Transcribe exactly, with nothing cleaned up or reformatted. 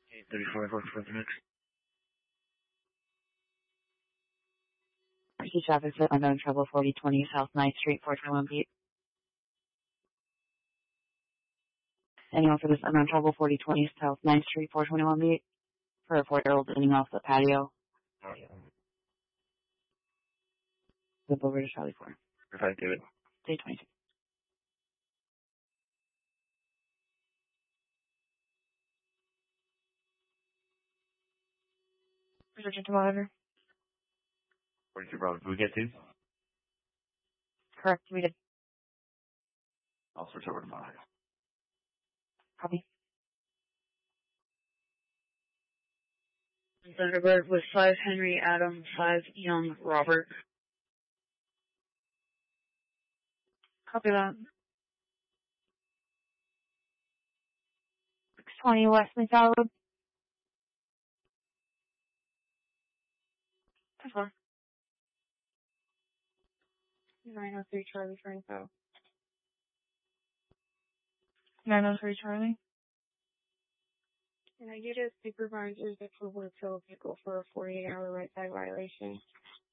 eight thirty-four, I work for the next. Pursuit traffic for unknown trouble forty twenty South ninth Street, four twenty-one Pete. Anyone for this unknown trouble forty twenty South ninth Street, four twenty-one Pete. For a four-year-old leaning off the patio. Oh, yeah. Zip over to Charlie four. Five, David. Day twenty-two. Research to monitor. forty-two, Bravo. Do we get to? Correct, we did. I'll switch over to monitor. Copy. Thunderbird with five Henry Adam, five Young Robert. Copy that. six twenty West McDowell Road. That's fine. nine oh three Charlie Franco. nine oh three Charlie. Can I get a supervisor that for work fill vehicle for a forty-eight hour right side violation?